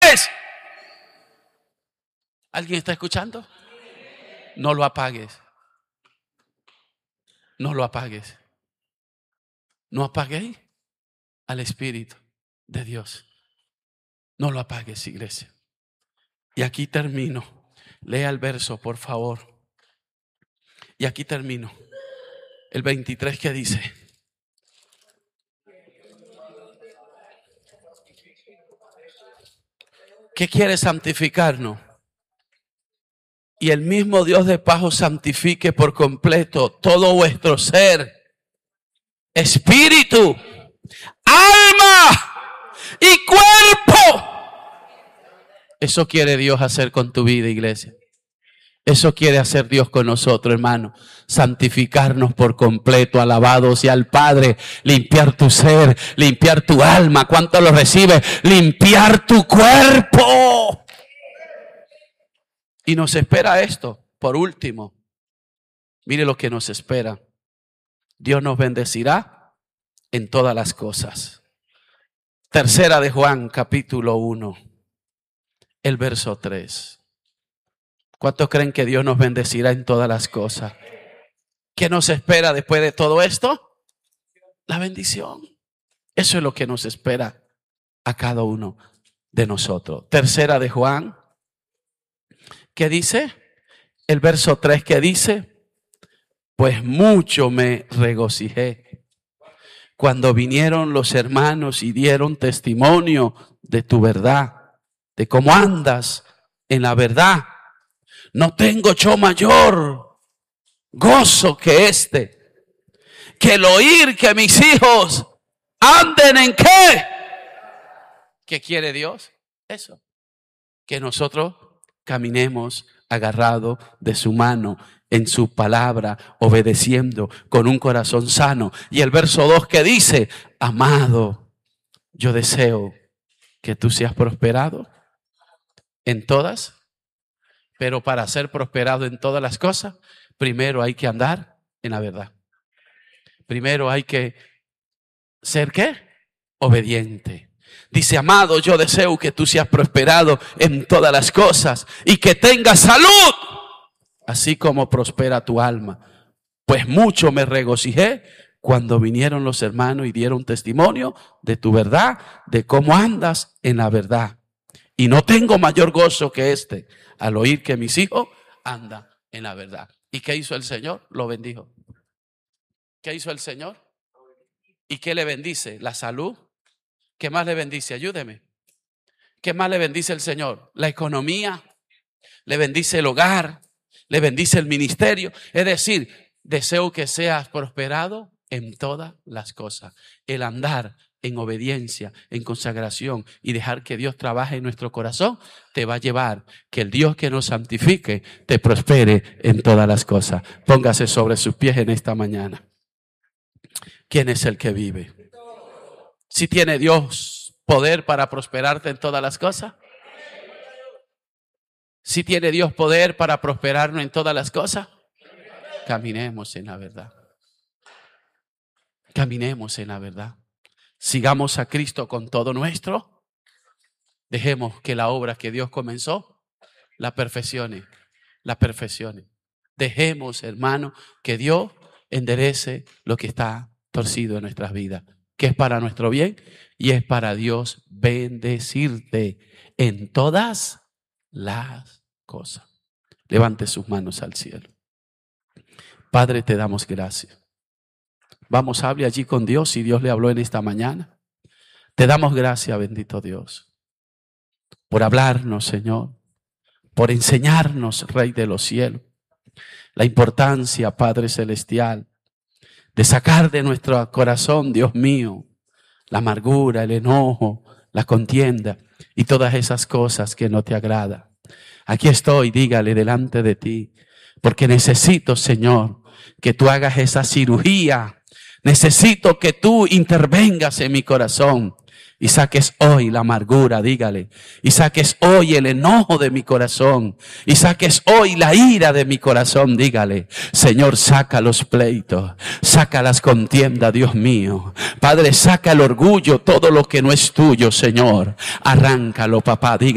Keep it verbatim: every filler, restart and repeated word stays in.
apagues. ¿Alguien está escuchando? No lo apagues. No lo apagues. No apaguéis al Espíritu de Dios. No lo apagues, iglesia. Y aquí termino. Lea el verso, por favor. Y aquí termino. El veintitrés que dice: ¿qué quiere santificarnos? Y el mismo Dios de paz os santifique por completo todo vuestro ser, espíritu, alma y cuerpo. Eso quiere Dios hacer con tu vida, iglesia. Eso quiere hacer Dios con nosotros, hermano. Santificarnos por completo. Alabado sea el Padre. Limpiar tu ser, limpiar tu alma. ¿Cuánto lo recibe? Limpiar tu cuerpo. Y nos espera esto, por último. Mire lo que nos espera. Dios nos bendecirá en todas las cosas. Tercera de Juan, capítulo uno, el verso tres. ¿Cuántos creen que Dios nos bendecirá en todas las cosas? ¿Qué nos espera después de todo esto? La bendición. Eso es lo que nos espera a cada uno de nosotros. Tercera de Juan, ¿qué dice? El verso tres, ¿qué dice? Pues mucho me regocijé cuando vinieron los hermanos y dieron testimonio de tu verdad, de cómo andas en la verdad. No tengo yo mayor gozo que este, que el oír que mis hijos anden en ¿qué? ¿Qué quiere Dios? Eso, que nosotros caminemos agarrados de su mano, en su palabra, obedeciendo con un corazón sano. Y el verso dos que dice: amado, yo deseo que tú seas prosperado en todas. Pero para ser prosperado en todas las cosas, primero hay que andar en la verdad. Primero hay que ser ¿qué? Obediente. Dice: amado, yo deseo que tú seas prosperado en todas las cosas y que tengas salud, así como prospera tu alma. Pues mucho me regocijé cuando vinieron los hermanos y dieron testimonio de tu verdad, de cómo andas en la verdad. Y no tengo mayor gozo que este, al oír que mis hijos andan en la verdad. ¿Y qué hizo el Señor? Lo bendijo. ¿Qué hizo el Señor? ¿Y qué le bendice? La salud. ¿Qué más le bendice? Ayúdeme. ¿Qué más le bendice el Señor? La economía. Le bendice el hogar. Le bendice el ministerio. Es decir, deseo que seas prosperado en todas las cosas. El andar en obediencia, en consagración y dejar que Dios trabaje en nuestro corazón, te va a llevar que el Dios que nos santifique te prospere en todas las cosas. Póngase sobre sus pies en esta mañana. ¿Quién es el que vive? ¿Sí tiene Dios poder para prosperarte en todas las cosas? ¿Sí tiene Dios poder para prosperarnos en todas las cosas? Caminemos en la verdad. Caminemos en la verdad. Sigamos a Cristo con todo nuestro. Dejemos que la obra que Dios comenzó la perfeccione, la perfeccione. Dejemos, hermano, que Dios enderece lo que está torcido en nuestras vidas, que es para nuestro bien y es para Dios bendecirte en todas las cosas. Levante sus manos al cielo. Padre, te damos gracias. Vamos, hable allí con Dios si Dios le habló en esta mañana. Te damos gracias, bendito Dios, por hablarnos, Señor, por enseñarnos, Rey de los cielos, la importancia, Padre celestial, de sacar de nuestro corazón, Dios mío, la amargura, el enojo, la contienda y todas esas cosas que no te agradan. Aquí estoy, dígale, delante de ti, porque necesito, Señor, que tú hagas esa cirugía. Necesito que tú intervengas en mi corazón y saques hoy la amargura, dígale. Y saques hoy el enojo de mi corazón. Y saques hoy la ira de mi corazón, dígale. Señor, saca los pleitos, saca las contiendas, Dios mío. Padre, saca el orgullo, todo lo que no es tuyo, Señor. Arráncalo, papá, dígale.